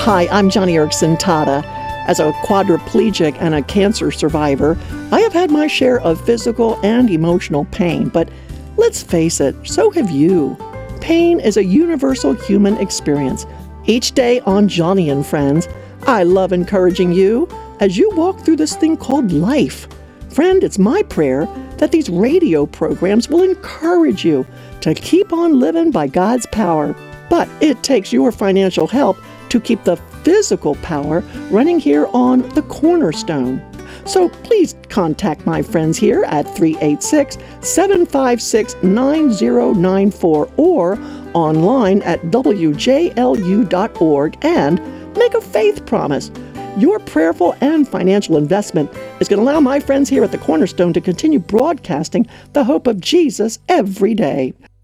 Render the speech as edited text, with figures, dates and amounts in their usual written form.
Hi, I'm Joni Eareckson Tada. As a quadriplegic and a cancer survivor, I have had my share of physical and emotional pain, but let's face it, so have you. Pain is a universal human experience. Each day on Joni and Friends, I love encouraging you as you walk through this thing called life. Friend, it's my prayer that these radio programs will encourage you to keep on living by God's power. But it takes your financial help to keep the physical power running here on The Cornerstone. So please contact my friends here at 386-756-9094 or online at wjlu.org and make a faith promise. Your prayerful and financial investment is going to allow my friends here at The Cornerstone to continue broadcasting the hope of Jesus every day.